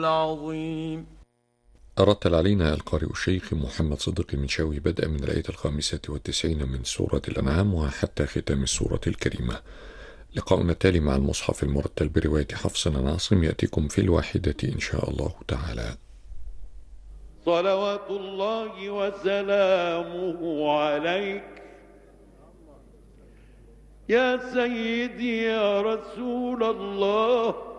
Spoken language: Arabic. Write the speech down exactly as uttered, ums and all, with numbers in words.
العظيم. رتل علينا القارئ الشيخ محمد صديق المنشاوي بدءا من الآية الخامسة والتسعين من سورة الأنعام وحتى ختام السورة الكريمة. لقاؤنا التالي مع المصحف المرتل برواية حفص عن عاصم يأتيكم في الواحدة إن شاء الله تعالى. صلوات الله وسلامه عليك يا سيدي يا رسول الله.